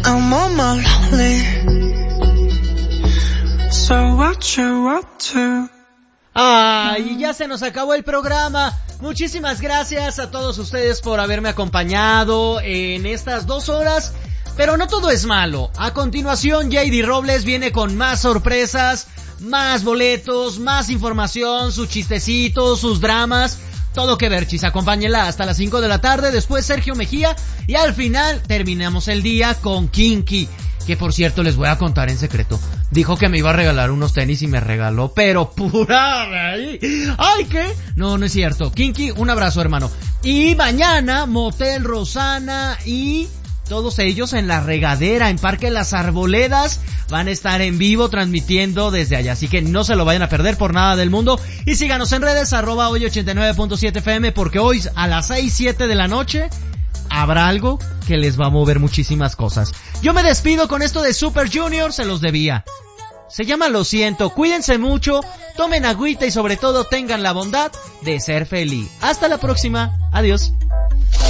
I'm on my lonely. So what you up to? Ay, ya se nos acabó el programa. Muchísimas gracias a todos ustedes por haberme acompañado en estas 2 horas. Pero no todo es malo. A continuación, JD Robles viene con más sorpresas, más boletos, más información, sus chistecitos, sus dramas. Todo que ver, chis. Acompáñenla hasta las 5 de la tarde. Después Sergio Mejía. Y al final terminamos el día con Kinky. Que por cierto les voy a contar en secreto. Dijo que me iba a regalar unos tenis y me regaló, pero pura. ¡Ay! ¿Qué? No, no es cierto. Kinky, un abrazo, hermano. Y mañana, Motel Rosana y todos ellos en La Regadera, en Parque Las Arboledas, van a estar en vivo transmitiendo desde allá. Así que no se lo vayan a perder por nada del mundo. Y síganos en redes, @hoy89.7 FM, porque hoy a las 6, 7 de la noche habrá algo que les va a mover muchísimas cosas. Yo me despido con esto de Super Junior, se los debía. Se llama Lo Siento. Cuídense mucho, tomen agüita y sobre todo tengan la bondad de ser feliz. Hasta la próxima. Adiós.